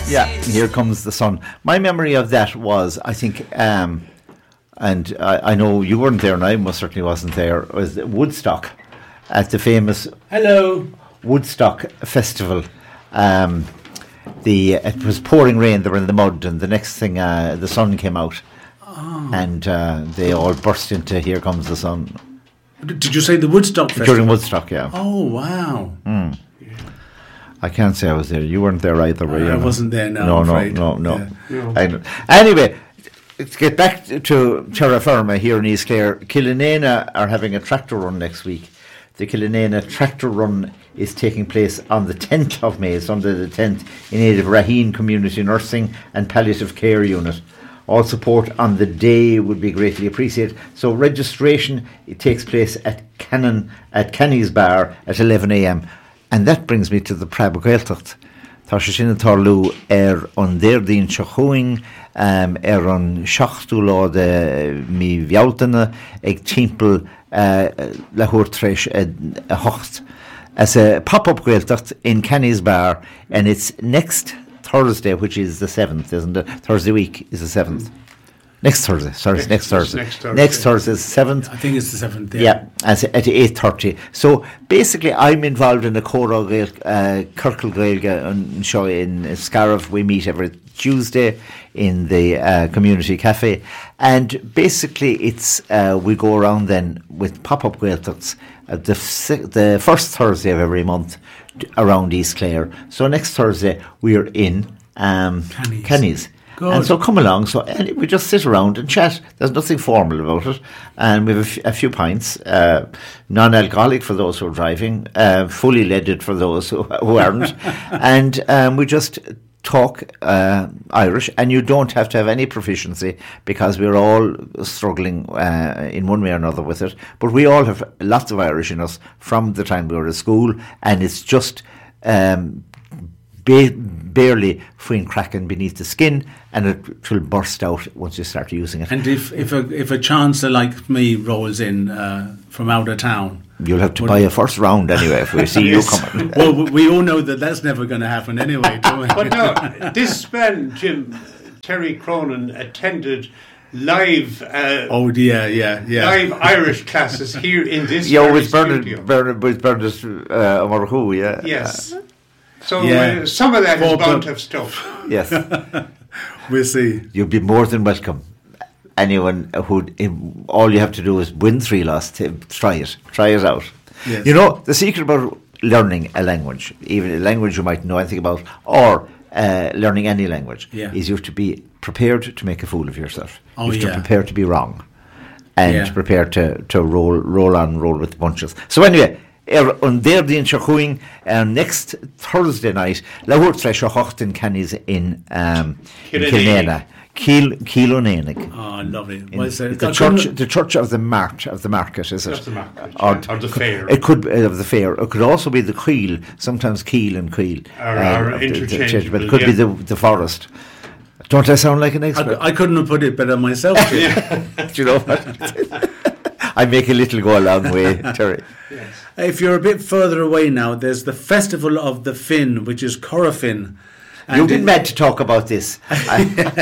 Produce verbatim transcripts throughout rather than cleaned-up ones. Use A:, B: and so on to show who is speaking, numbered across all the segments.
A: Yeah, Here Comes the Sun. My memory of that was, I think, um, and I, I know you weren't there and I most certainly wasn't there, was Woodstock at the famous
B: Hello
A: Woodstock Festival. Um, the It was pouring rain, they were in the mud, and the next thing uh, the sun came out. Oh. And uh, they all burst into Here Comes the Sun.
B: Did you say the Woodstock Festival?
A: During Woodstock, yeah.
B: Oh, wow.
A: Mm. I can't say I was there. You weren't there either, were you?
B: I wasn't there, no,
A: No,
B: I'm
A: no,
B: afraid.
A: no, no.
B: Yeah.
A: I, anyway, let's get back to Terra Firma here in East Clare. Killanena are having a tractor run next week. The Killanena tractor run is taking place on the tenth of May, Sunday the tenth, in aid of Raheen Community Nursing and Palliative Care Unit. All support on the day would be greatly appreciated. So registration, it takes place at Cannon, at Kenny's Bar at eleven a.m. And that brings me to the Prabh Gaeltacht. Tá sé sin tarlú ar an déirdín sechuing, um, ar an seachtú lá de mi bhealtaine ag timpeall uh, le huairtreis a hocht. As a pop-up Gaeltacht in Kenny's Bar, and it's next Thursday, which is the seventh, isn't it? Thursday week is the seventh. Next Thursday, sorry, next, next Thursday.
B: Next Thursday.
A: Next Thursday is the seventh.
B: I think it's the seventh, yeah.
A: Yeah, as at eight thirty. So basically, I'm involved in a Cora Gael, uh, Kirkle Gaelga and show in Scariff. We meet every Tuesday in the uh, community cafe. And basically, it's uh, we go around then with pop-up Gaeltachts uh, the, the first Thursday of every month around East Clare. So next Thursday, we're in um,
B: Kenny's.
A: Kenny's.
B: Good.
A: And so come along. So and we just sit around and chat. There's nothing formal about it, and we have a, f- a few pints, uh, non-alcoholic for those who are driving, uh, fully leaded for those who, who aren't, and um, we just talk uh, Irish. And you don't have to have any proficiency because we're all struggling uh, in one way or another with it. But we all have lots of Irish in us from the time we were at school, and it's just. Um, Ba- barely fine cracking beneath the skin, and it will burst out once you start using it.
B: And if if a if a chancellor like me rolls in uh, from out of town,
A: you'll have to buy a first round anyway if we see you coming.
B: Well, we all know that that's never going to happen anyway, don't we?
C: But no, this spell, Jim, Terry Cronin attended live uh,
B: oh yeah yeah yeah
C: live Irish classes here in this
A: yeah
C: very
A: with Bernard
C: studio.
A: Bernard with Bernard uh, O'Marhu, yeah
C: Yes. So
B: Yeah.
C: uh, some of that
B: Well,
C: is bound
B: but-
C: to have stuff.
A: yes
B: we'll see.
A: you'll be more than welcome. Anyone who all you have to do is win three loss to try it try it out.
B: Yes.
A: You know the secret about learning a language, even a language you might know anything about, or uh, learning any language,
B: Yeah.
A: is you have to be prepared to make a fool of yourself.
B: Oh,
A: you have
B: yeah.
A: to prepare to be wrong, and
B: Yeah.
A: prepare to, to roll roll on roll with bunches. So anyway, er on Déirdín Sechuing uh, next Thursday night, La Huirtreis Hocht in Kenny's in um, in Killanena. Kil Killanena.
B: Oh, lovely.
A: In
B: Well, so
A: the
B: I
A: church,
B: couldn't-
A: the church of the mart of the market, is it?
C: Of the market,
A: or,
C: yeah. Or the fair.
A: It could uh, of the fair. It could also be the Queel. Sometimes Keel and Queel,
C: Are-
A: um,
C: are
A: of the- the
C: interchangeable,
A: church, but it could be
C: yeah.
A: the the forest. Don't I sound like an expert?
B: I, I couldn't have put it better myself. Jim.
A: Do you know what? I make a little go a long way, Terry.
C: Yes.
B: If you're a bit further away now, there's the Festival of the Finn, which is Corofin.
A: You've been meant to talk about this. I,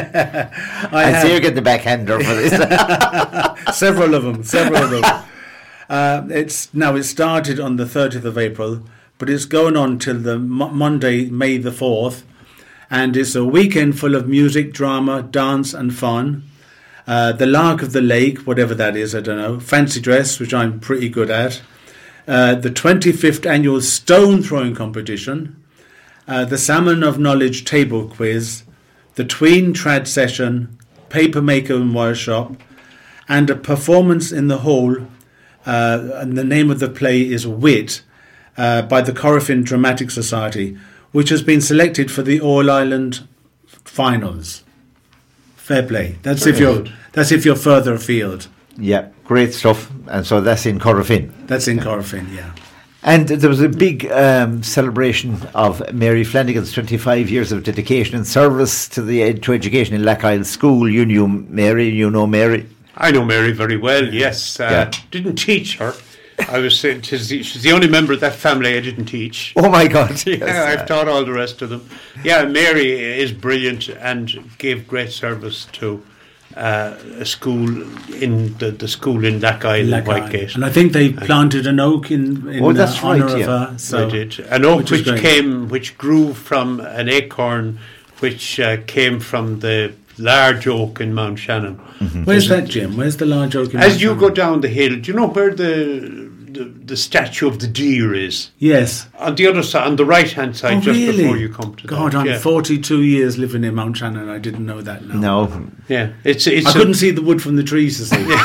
B: I
A: I
B: have
A: see you get the backhander for this.
B: several of them, several of them. Uh, it's now it started on the thirtieth of April, but it's going on till the Mo- Monday, May the fourth, and it's a weekend full of music, drama, dance, and fun. Uh, the Lark of the Lake, whatever that is, I don't know. Fancy dress, which I'm pretty good at. Uh, the twenty-fifth annual stone throwing competition. Uh, the Salmon of Knowledge table quiz, the Tween trad session, paper maker and workshop, and a performance in the hall. Uh, and the name of the play is Wit, uh, by the Corofin Dramatic Society, which has been selected for the All Ireland finals. Fair play. That's
C: Very
B: if you're
C: good.
B: that's if you're further afield.
A: Yeah, great stuff. And so that's in Corofin.
B: That's in Corofin, yeah.
A: And there was a big um, celebration of Mary Flanagan's twenty-five years of dedication and service to the to education in Lackisle School. You knew Mary, you know Mary.
C: I know Mary very well, yes. Uh,
A: Yeah.
C: Didn't teach her, I was saying she's the, she's the only member of that family I didn't teach.
A: Oh my God! Yes.
C: Yeah, I've taught all the rest of them. Yeah, Mary is brilliant and gave great service to uh, a school in the, the school in Lackisle in Whitegate.
B: And I think they planted an oak in, in
A: Oh, that's
B: uh, honour
A: right,
B: of
A: yeah.
B: her. So
C: They did. An oak
B: which
C: which,
B: is great.
C: came, which grew from an acorn, which uh, came from the large oak in Mount Shannon.
B: Where's that, Jim? Where's the large oak in
C: As
B: Mount
C: you
B: Shannon?
C: go down the hill, do you know where the the, the statue of the deer is?
B: Yes.
C: On the other side, on the right hand side,
B: Oh,
C: just
B: really?
C: before you come to
B: God,
C: that.
B: I'm
C: yeah.
B: forty-two years living in Mount Shannon. I didn't know that now.
A: No,
C: Yeah, it's it's
B: I
C: a,
B: couldn't see the wood from the trees, you see.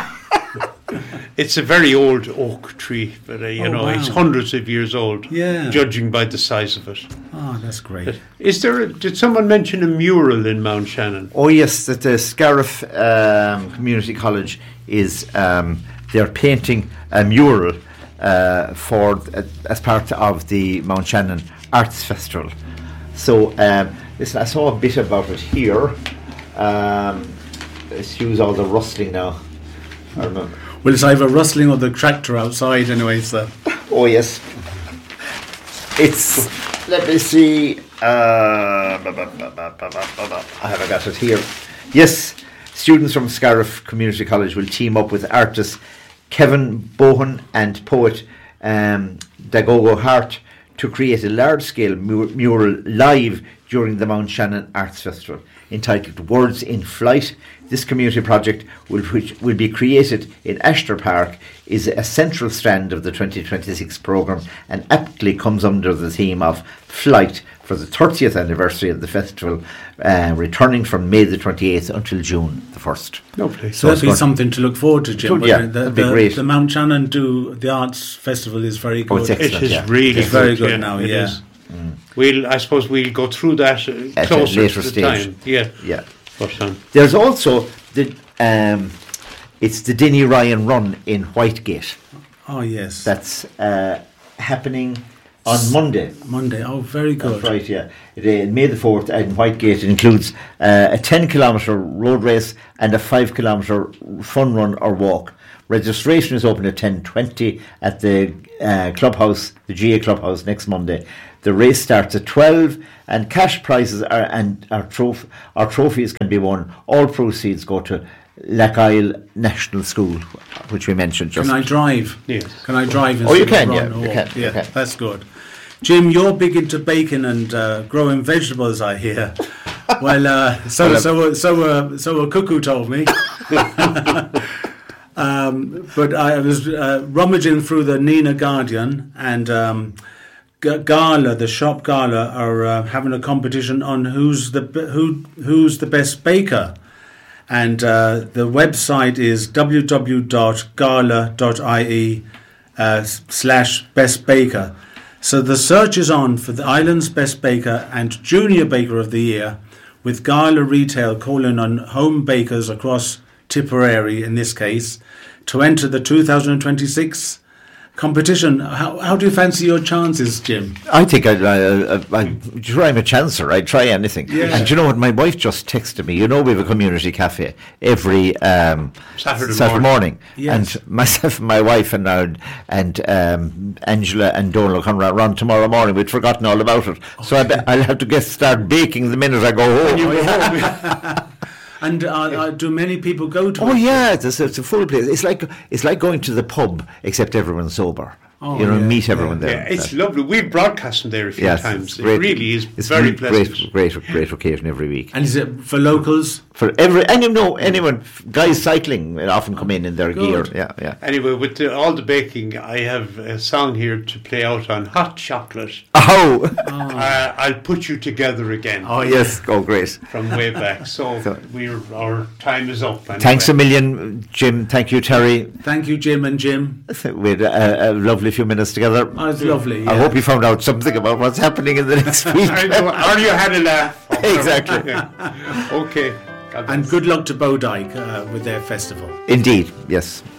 C: it's a very old oak tree, but uh, you
B: Oh,
C: know
B: wow.
C: it's hundreds of years old.
B: Yeah.
C: Judging by the size of it.
B: Oh, that's great.
C: Is there? A, did someone mention a mural in Mount Shannon?
A: oh yes, that the Scariff um, Community College is um, they're painting a mural uh, for uh, as part of the Mount Shannon Arts Festival. So um, listen, I saw a bit about it here. Um, excuse all the rustling now. I remember.
B: Well, it's either rustling or the tractor outside anyway, so.
A: Oh yes, it's. Let me see. Uh, ba- ba- ba- ba- ba- ba- ba- ba- I haven't got it here. Yes, students from Scariff Community College will team up with artist Kevin Bohan and poet um, Dagogo Hart to create a large-scale mu- mural live during the Mount Shannon Arts Festival entitled Words in Flight. This community project, will, which will be created in Ashton Park, is a central strand of the twenty twenty-six programme and aptly comes under the theme of Flight for the thirtieth anniversary of the festival, uh, returning from May the twenty-eighth until June the first.
C: Lovely.
B: So that'd
A: it's
B: be
A: going-
B: something to look forward to, Jim.
A: Good, yeah,
B: The-
A: that'd be
B: the,
A: great.
B: The Mount Shannon do the arts festival is very
A: Oh,
B: good.
A: it's
C: It
A: excellent,
C: is
A: yeah.
C: really
B: It's very good
C: yeah,
B: now,
C: it
B: yeah.
C: is. We'll, I suppose we'll go through that uh,
A: At a
C: closer
A: later
C: to the
A: stage.
C: time. Yeah.
A: Yeah.
C: But, um,
A: There's also the um, it's the Denny Ryan Run in Whitegate.
B: Oh, yes.
A: That's uh, happening on Monday.
B: Monday. Oh, very good.
A: That's right, yeah. It, uh, May the fourth in Whitegate. It includes uh, a ten kilometre road race and a five kilometre fun run or walk. Registration is open at ten twenty at the uh, clubhouse, the G A clubhouse next Monday. The race starts at twelve and cash prizes are, and our, troph- our trophies can be won. All proceeds go to Lackisle National School, which we mentioned just.
B: Can I drive?
C: Yes.
B: Can I drive?
A: Oh, you
B: instead
A: can,
B: of run
A: yeah,
B: or
A: you
B: walk?
A: can, you
B: Yeah,
A: can.
B: that's good. Jim, you're big into bacon and uh, growing vegetables, I hear. Well, uh, so
A: Well,
B: so so uh, so a cuckoo told me. um, but I was uh, rummaging through the Nina Guardian, and um, G- Gala, the shop Gala, are uh, having a competition on who's the b- who who's the best baker. And uh, the website is w w w dot gala dot i e uh, slash best baker. So the search is on for the island's best baker and junior baker of the year, with Gala Retail calling on home bakers across Tipperary, in this case, to enter the two thousand twenty-six competition. How, how do you fancy your chances, Jim?
A: I think I'd, uh, I'd try I'm a chancer. I'd try anything.
B: Yeah.
A: And do you know what? My wife just texted me. You know, we have a community cafe every um,
C: Saturday
A: morning.
C: morning.
B: Yes.
A: And myself, and my wife, and our, and um, Angela and Donal come around tomorrow morning. We'd forgotten all about it, so I be, I'll have to get start baking the minute I go home.
B: And uh, uh, do many people go to
A: Oh
B: it?
A: yeah, it's a, it's a full place. It's like it's like going to the pub, except everyone's sober.
B: Oh,
A: you know,
B: yeah,
A: meet everyone
B: yeah.
A: there.
C: Yeah, it's lovely. We've broadcast there a few
A: Yes,
C: times.
A: it's
C: It
A: great.
C: really is
A: It's
C: very
A: great,
C: pleasant.
A: Great, great, great occasion every week.
B: And is it for locals?
A: For every, and you know, anyone, f- guys cycling often come in in their
B: Good.
A: gear. Yeah, yeah.
C: Anyway, with the, all the baking, I have a song here to play out on hot chocolate.
A: Oh,
C: Uh, I'll put you together again
A: oh yes, oh great.
C: from way back. So,
A: So-
C: we're our time is up. Anyway.
A: Thanks a million, Jim. Thank you, Terry.
B: Thank you, Jim and Jim.
A: We had a, a lovely few minutes together.
B: Oh, it's lovely.
A: I
B: yeah.
A: hope you found out something about what's happening in the next week.
C: I know, or you had a laugh.
A: Exactly.
C: Yeah. Okay. God
B: And
C: bless.
B: good luck to Bowdyke uh, with their festival.
A: Indeed, yes.